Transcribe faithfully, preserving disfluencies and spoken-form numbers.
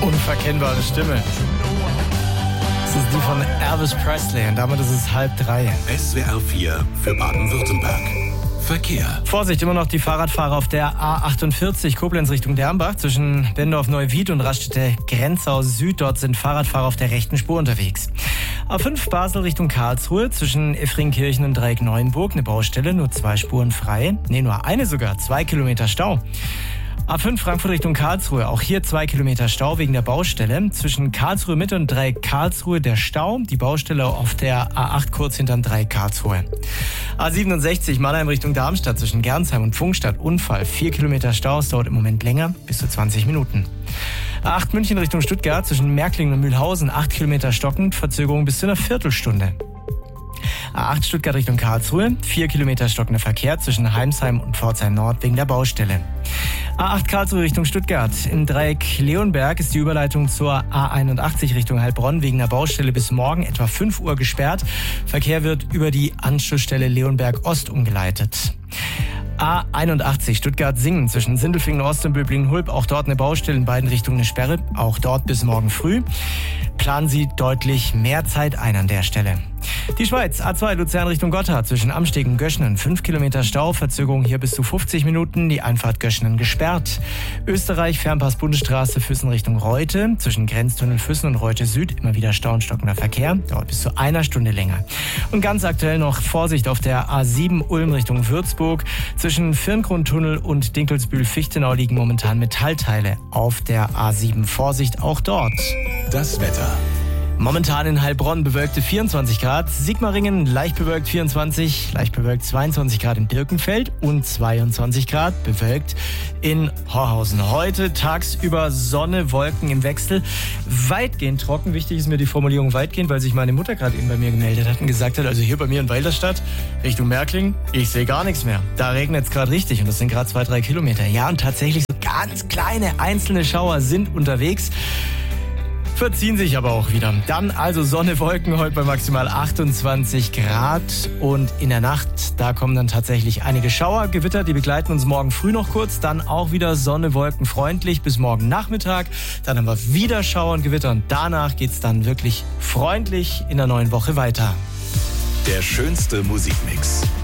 Unverkennbare Stimme. Das ist die von Elvis Presley und damit ist es halb drei. S W R vier für Baden-Württemberg. Verkehr. Vorsicht, immer noch die Fahrradfahrer auf der A achtundvierzig Koblenz Richtung Dernbach zwischen Bendorf-Neuwied und Raststätte-Grenzau Süd. Dort sind Fahrradfahrer auf der rechten Spur unterwegs. A fünf Basel Richtung Karlsruhe zwischen Effringkirchen und Dreieck-Neuenburg eine Baustelle, nur zwei Spuren frei. Nee, nur eine sogar, zwei Kilometer Stau. A fünf Frankfurt Richtung Karlsruhe, auch hier zwei Kilometer Stau wegen der Baustelle. Zwischen Karlsruhe Mitte und Dreieck Karlsruhe der Stau, die Baustelle auf der A acht kurz hinterm Dreieck Karlsruhe. A siebenundsechzig Mannheim Richtung Darmstadt zwischen Gernsheim und Pfungstadt, Unfall, vier Kilometer Stau, es dauert im Moment länger, bis zu zwanzig Minuten. A acht München Richtung Stuttgart zwischen Märklingen und Mühlhausen, acht Kilometer stockend, Verzögerung bis zu einer Viertelstunde. A acht Stuttgart Richtung Karlsruhe, vier Kilometer stockender Verkehr zwischen Heimsheim und Pforzheim Nord wegen der Baustelle. A acht Karlsruhe Richtung Stuttgart. Im Dreieck Leonberg ist die Überleitung zur A einundachtzig Richtung Heilbronn wegen der Baustelle bis morgen etwa fünf Uhr gesperrt. Verkehr wird über die Anschlussstelle Leonberg Ost umgeleitet. A einundachtzig Stuttgart-Singen zwischen Sindelfingen Ost und Böblingen-Hulb. Auch dort eine Baustelle, in beiden Richtungen eine Sperre. Auch dort bis morgen früh. Planen Sie deutlich mehr Zeit ein an der Stelle. Die Schweiz, A zwei Luzern Richtung Gotthard zwischen Amsteg und Göschenen. fünf Kilometer Stau, Verzögerung hier bis zu fünfzig Minuten. Die Einfahrt Göschenen gesperrt. Österreich, Fernpass Bundesstraße Füssen Richtung Reute. Zwischen Grenztunnel Füssen und Reute Süd immer wieder Stau und stockender Verkehr. Dauert bis zu einer Stunde länger. Und ganz aktuell noch Vorsicht auf der A sieben Ulm Richtung Würzburg. Zwischen Firngrundtunnel und Dinkelsbühl-Fichtenau liegen momentan Metallteile auf der A sieben. Vorsicht auch dort. Das Wetter. Momentan in Heilbronn bewölkte vierundzwanzig Grad, Sigmaringen leicht bewölkt vierundzwanzig, leicht bewölkt zweiundzwanzig Grad in Birkenfeld und zweiundzwanzig Grad bewölkt in Horhausen. Heute tagsüber Sonne, Wolken im Wechsel, weitgehend trocken. Wichtig ist mir die Formulierung weitgehend, weil sich meine Mutter gerade eben bei mir gemeldet hat und gesagt hat, also hier bei mir in Walderstadt, Richtung Märklingen, ich sehe gar nichts mehr. Da regnet es gerade richtig und das sind gerade zwei, drei Kilometer. Ja, und tatsächlich so ganz kleine einzelne Schauer sind unterwegs. Verziehen sich aber auch wieder. Dann also Sonne, Wolken heute bei maximal achtundzwanzig Grad und in der Nacht, da kommen dann tatsächlich einige Schauer, Gewitter, die begleiten uns morgen früh noch kurz, dann auch wieder Sonne, Wolken freundlich bis morgen Nachmittag, dann haben wir wieder Schauer und Gewitter und danach geht's dann wirklich freundlich in der neuen Woche weiter. Der schönste Musikmix.